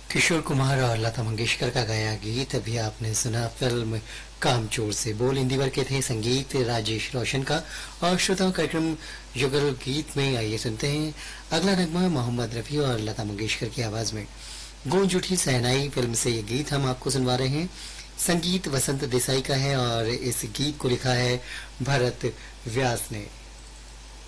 किशोर कुमार और लता मंगेशकर का गाया गीत अभी आपने सुना। फिल्म कामचोर से बोल इंदिवर के थे, संगीत राजेश रोशन का। और श्रोताओं, कार्यक्रम युगल गीत में आइए सुनते हैं अगला नगमा मोहम्मद रफी और लता मंगेशकर की आवाज में। गूंज उठी सहनाई फिल्म से ये गीत हम आपको सुनवा रहे हैं। संगीत वसंत देसाई का है और इस गीत को लिखा है भरत व्यास ने।